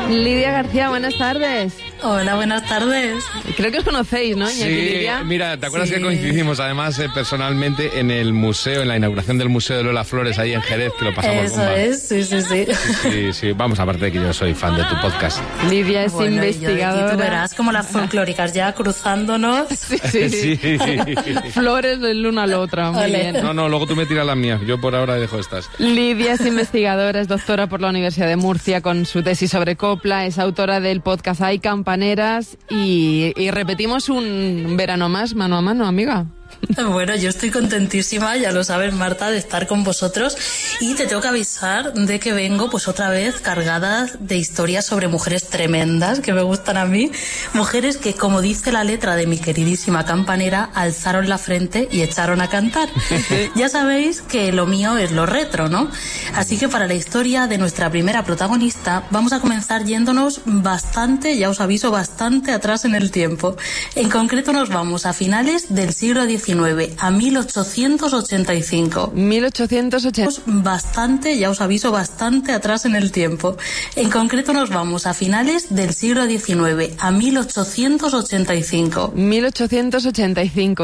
Lidia García, buenas tardes. Hola, buenas tardes. Creo que os conocéis, ¿no? Sí, Lidia. Mira, ¿te acuerdas que coincidimos además personalmente en el museo, en la inauguración del Museo de Lola Flores ahí en Jerez, que lo pasamos bomba? Eso es, sí. Vamos, aparte de que yo soy fan de tu podcast. Lidia es investigadora. Y tú verás como las folclóricas ya cruzándonos. Sí. Flores del uno al otro, muy bien. No, luego tú me tiras las mías, yo por ahora dejo estas. Lidia es investigadora, es doctora por la Universidad de Murcia con su tesis sobre copla, es autora del podcast Hay Campaneras y repetimos un verano más, mano a mano, amiga. Bueno, yo estoy contentísima, ya lo sabes, Marta, de estar con vosotros, y te tengo que avisar de que vengo pues otra vez cargada de historias sobre mujeres tremendas que me gustan a mí, mujeres que, como dice la letra de mi queridísima campanera, alzaron la frente y echaron a cantar. Ya sabéis que lo mío es lo retro, ¿no? Así que para la historia de nuestra primera protagonista vamos a comenzar yéndonos bastante, ya os aviso, bastante atrás en el tiempo. En concreto nos vamos a finales del siglo XIX, a 1885. 1880. Bastante, ya os aviso, bastante atrás en el tiempo. En concreto nos vamos a finales del siglo XIX, a 1885. 1885.